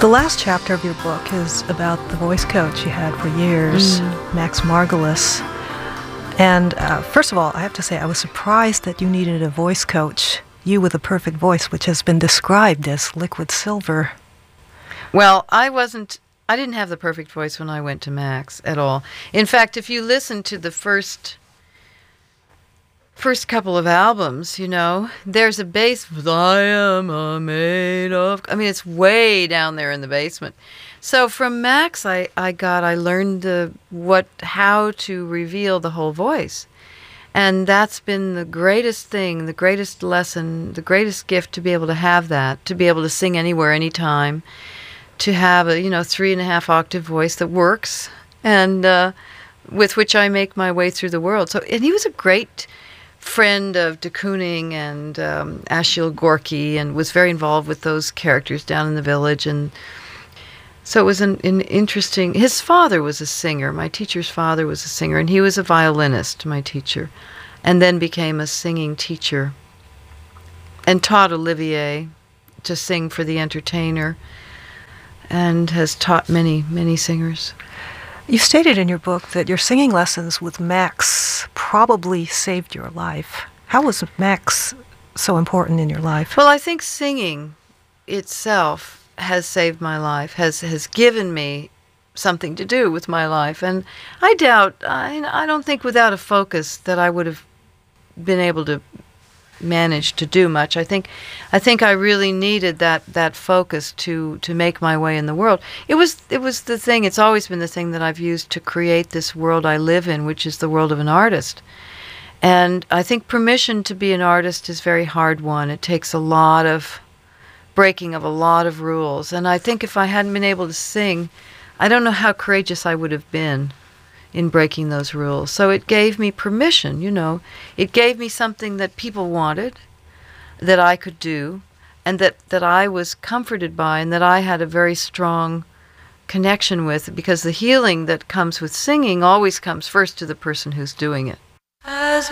The last chapter of your book is about the voice coach you had for years, Max Margolis. And first of all, I have to say I was surprised that you needed a voice coach, you with a perfect voice, which has been described as liquid silver. Well, I didn't have the perfect voice when I went to Max at all. In fact, if you listen to the first couple of albums, you know, there's a bass, I am a made of, I mean, it's way down there in the basement. So from Max, I learned how to reveal the whole voice. And that's been the greatest thing, the greatest lesson, the greatest gift to be able to have that, to be able to sing anywhere, anytime, to have a, 3.5 octave voice that works and with which I make my way through the world. So, and he was a great friend of de Kooning and Achille Gorky, and was very involved with those characters down in the village. And so it was an interesting. His father was a singer. My teacher's father was a singer, and he was a violinist, my teacher, and then became a singing teacher and taught Olivier to sing for The Entertainer, and has taught many, many singers. You stated in your book that your singing lessons with Max probably saved your life. How was Max so important in your life? Well, I think singing itself has saved my life, has given me something to do with my life. And I don't think without a focus that I would have been able to manage to do much. I think I really needed that focus to make my way in the world. It was the thing. It's always been the thing that I've used to create this world I live in, which is the world of an artist. And I think permission to be an artist is a very hard one. It takes a lot of breaking of a lot of rules. And I think if I hadn't been able to sing, I don't know how courageous I would have been in breaking those rules. So it gave me permission, It gave me something that people wanted, that I could do, and that I was comforted by, and that I had a very strong connection with, because the healing that comes with singing always comes first to the person who's doing it.